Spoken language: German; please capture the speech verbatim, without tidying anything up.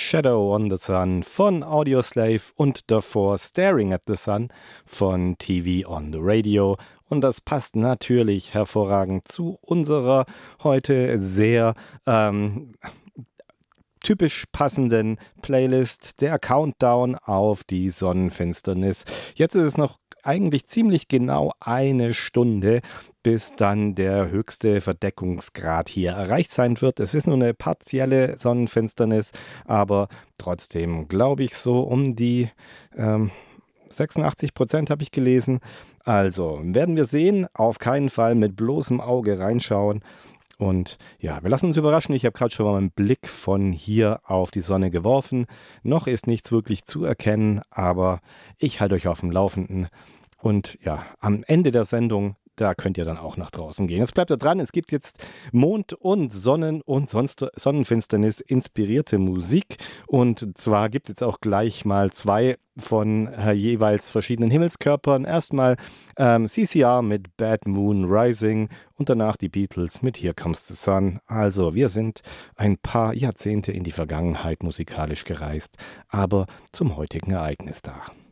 Shadow on the Sun von Audioslave und davor Staring at the Sun von T V on the Radio. Und das passt natürlich hervorragend zu unserer heute sehr ähm, typisch passenden Playlist, der Countdown auf die Sonnenfinsternis. Jetzt ist es noch eigentlich ziemlich genau eine Stunde, bis dann der höchste Verdeckungsgrad hier erreicht sein wird. Es ist nur eine partielle Sonnenfinsternis, aber trotzdem glaube ich so um die ähm, sechsundachtzig Prozent habe ich gelesen. Also werden wir sehen, auf keinen Fall mit bloßem Auge reinschauen. Und ja, wir lassen uns überraschen. Ich habe gerade schon mal einen Blick von hier auf die Sonne geworfen. Noch ist nichts wirklich zu erkennen, aber ich halte euch auf dem Laufenden. Und ja, am Ende der Sendung, da könnt ihr dann auch nach draußen gehen. Jetzt bleibt da dran, es gibt jetzt Mond- und Sonnen- und sonst Sonnenfinsternis inspirierte Musik. Und zwar gibt es jetzt auch gleich mal zwei von äh, jeweils verschiedenen Himmelskörpern. Erstmal ähm, C C R mit Bad Moon Rising und danach die Beatles mit Here Comes the Sun. Also wir sind ein paar Jahrzehnte in die Vergangenheit musikalisch gereist, aber zum heutigen Ereignis da.